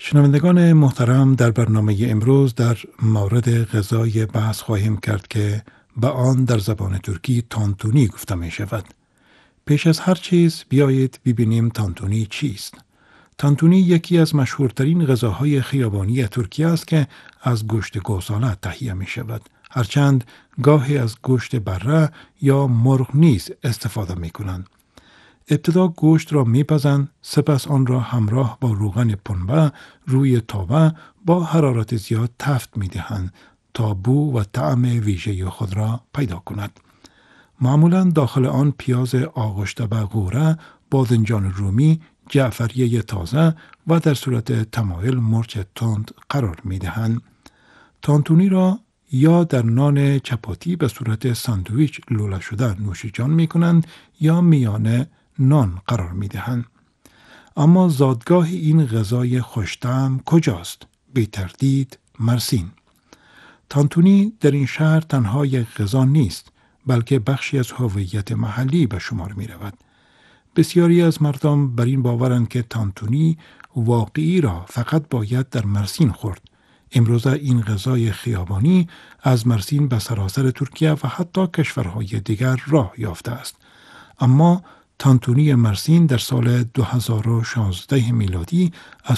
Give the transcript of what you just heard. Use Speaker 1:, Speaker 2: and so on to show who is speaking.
Speaker 1: شنوندگان محترم، در برنامه امروز در مورد غذای بحث خواهیم کرد که به آن در زبان ترکی تانتونی گفته می شود. پیش از هر چیز بیایید ببینیم تانتونی چیست. تانتونی یکی از مشهورترین غذاهای خیابانی ترکیه است که از گوشت گوساله تهیه می شود. هرچند گاهی از گوشت بره یا مرغ نیز استفاده می کنند. ابتدا گوشت را میپزند، سپس آن را همراه با روغن پنبه روی تاوه با حرارت زیاد تفت میدهند تا بو و طعم ویژه خود را پیدا کند. معمولا داخل آن پیاز آغشته به غوره، باذنجان رومی، جعفری تازه و در صورت تمایل مرچ تند قرار میدهند. تانتونی را یا در نان چپاتی به صورت ساندویچ لوله شده نوشیجان می کنند یا میانه نان قرار می دهند. اما زادگاه این غذای خوش‌طعم کجاست؟ بی تردید مرسین. تانتونی در این شهر تنها یک غذا نیست، بلکه بخشی از هویت محلی به شمار می رود. بسیاری از مردم بر این باورند که تانتونی واقعی را فقط باید در مرسین خورد. امروزه این غذای خیابانی از مرسین به سراسر ترکیه و حتی کشورهای دیگر راه یافته است. اما تانتونی مرسین در سال 2016 میلادی از